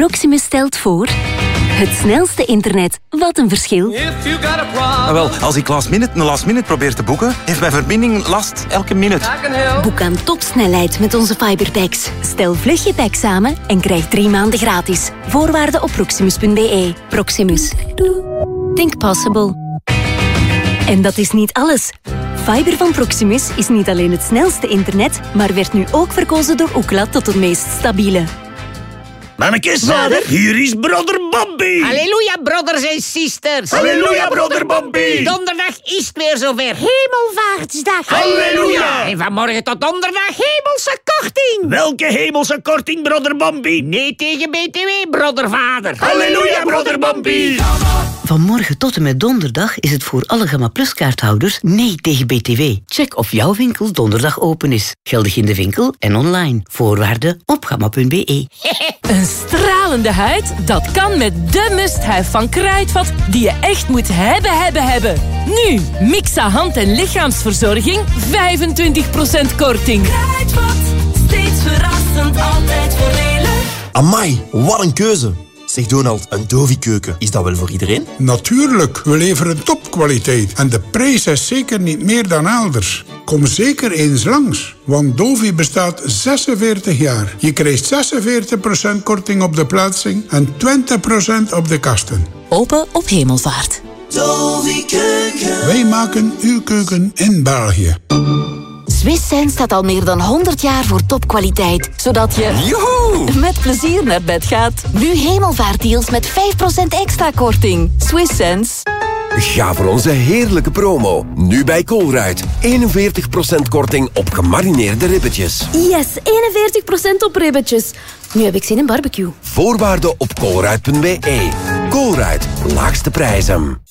Proximus stelt voor... Het snelste internet. Wat een verschil. Wel, als ik last minute probeer te boeken, heeft mijn verbinding last elke minuut. Boek aan topsnelheid met onze fiberpacks. Stel vlug je pack samen en krijg 3 maanden gratis. Voorwaarden op proximus.be. Proximus. Think possible. En dat is niet alles. Fiber van Proximus is niet alleen het snelste internet, maar werd nu ook verkozen door Ookla tot het meest stabiele. Mannekes, hier is broder Bambi. Halleluja, brothers en sisters. Halleluja, broder Bambi. Donderdag is het weer zover. Hemelvaartsdag. Halleluja. En van morgen tot donderdag hemelse korting. Welke hemelse korting, broder Bambi? Nee tegen BTW, brodervader. Halleluja, broder Bambi. Van morgen tot en met donderdag is het voor alle Gamma Plus kaarthouders nee tegen BTW. Check of jouw winkel donderdag open is. Geldig in de winkel en online. Voorwaarden op gamma.be. Een stralende huid? Dat kan met de must-have van Kruidvat die je echt moet hebben. Nu, Mixa hand- en lichaamsverzorging, 25% korting. Kruidvat, steeds verrassend, altijd voordelig. Amai, wat een keuze. Zeg Donald, een Dovi-keuken, is dat wel voor iedereen? Natuurlijk, we leveren topkwaliteit. En de prijs is zeker niet meer dan elders. Kom zeker eens langs, want Dovi bestaat 46 jaar. Je krijgt 46% korting op de plaatsing en 20% op de kasten. Open op Hemelvaart. Dovi-keuken. Wij maken uw keuken in België. Swiss Sense staat al meer dan 100 jaar voor topkwaliteit. Zodat je met plezier naar bed gaat. Nu hemelvaartdeals met 5% extra korting. Swiss Sense. Ga voor onze heerlijke promo. Nu bij Colruyt. 41% korting op gemarineerde ribbetjes. Yes, 41% op ribbetjes. Nu heb ik zin in barbecue. Voorwaarden op colruyt.be. Colruyt, laagste prijzen.